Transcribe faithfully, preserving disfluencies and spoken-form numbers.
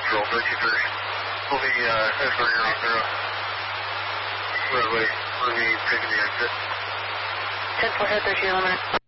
Control, thirty-first. We'll be, uh, escorting off the roadway. We'll be taking the exit. ten four, head thirty, eliminate.